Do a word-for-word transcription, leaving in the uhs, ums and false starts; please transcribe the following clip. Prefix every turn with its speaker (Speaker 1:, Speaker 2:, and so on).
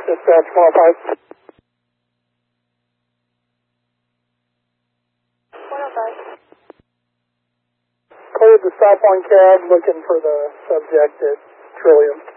Speaker 1: Dispatch one oh five.
Speaker 2: one oh five.
Speaker 1: Cleared the South Point cab looking for the subject at Trillium.